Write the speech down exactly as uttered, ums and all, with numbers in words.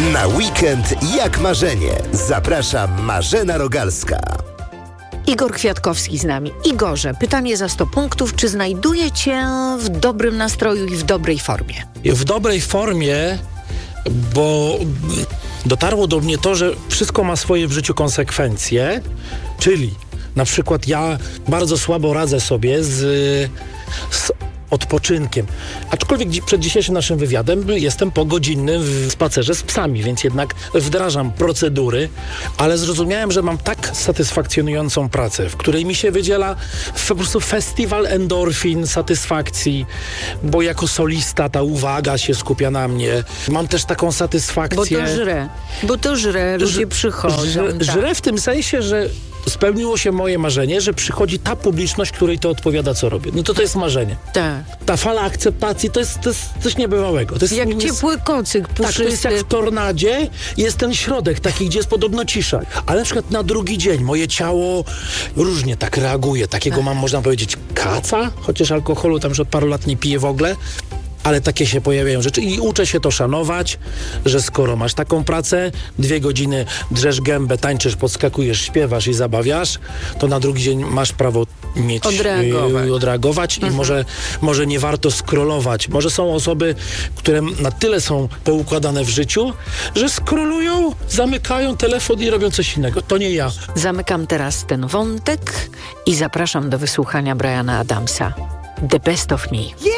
Na weekend jak marzenie. Zaprasza Marzena Rogalska. Igor Kwiatkowski z nami. Igorze, pytanie za sto punktów. Czy znajduje cię w dobrym nastroju i w dobrej formie? W dobrej formie, bo dotarło do mnie to, że wszystko ma swoje w życiu konsekwencje, czyli na przykład ja bardzo słabo radzę sobie z, z odpoczynkiem. Aczkolwiek dzi- przed dzisiejszym naszym wywiadem jestem po godzinnym w spacerze z psami, więc jednak wdrażam procedury, ale zrozumiałem, że mam tak satysfakcjonującą pracę, w której mi się wydziela po prostu festiwal endorfin, satysfakcji, bo jako solista ta uwaga się skupia na mnie. Mam też taką satysfakcję. Bo to żre. Bo to żre. Ludzie Ż- przychodzą. Żre, tak. żre w tym sensie, że spełniło się moje marzenie, że przychodzi ta publiczność, której to odpowiada, co robię. No to to jest marzenie. Tak. Ta fala akceptacji to jest, to jest coś niebywałego. To jest, Jak jest, ciepły kocyk tak, to jest puszysty. jak w tornadzie, jest ten środek taki, gdzie jest podobno cisza. Ale na przykład na drugi dzień moje ciało różnie tak reaguje. Takiego mam, można powiedzieć, kaca, chociaż alkoholu tam już od paru lat nie piję w ogóle. Ale takie się pojawiają rzeczy i uczę się to szanować, że skoro masz taką pracę, dwie godziny drzesz gębę, tańczysz, podskakujesz, śpiewasz i zabawiasz, to na drugi dzień masz prawo mieć, Odreagować. Yy, odreagować Mhm. i może, może nie warto scrollować. Może są osoby, które na tyle są poukładane w życiu, że scrollują, zamykają telefon i robią coś innego. To nie ja. Zamykam teraz ten wątek i zapraszam do wysłuchania Briana Adamsa. The Best of Me.